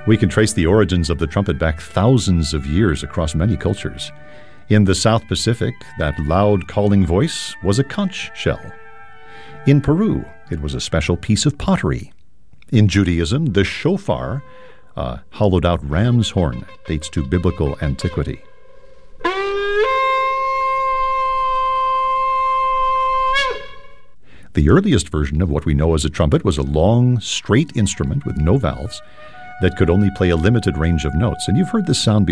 We can trace the origins of the trumpet back thousands of years across many cultures. In the South Pacific, that loud calling voice was a conch shell. In Peru, it was a special piece of pottery. In Judaism, the shofar, a hollowed-out ram's horn, dates to biblical antiquity. The earliest version of what we know as a trumpet was a long, straight instrument with no valves that could only play a limited range of notes. And you've heard this sound before.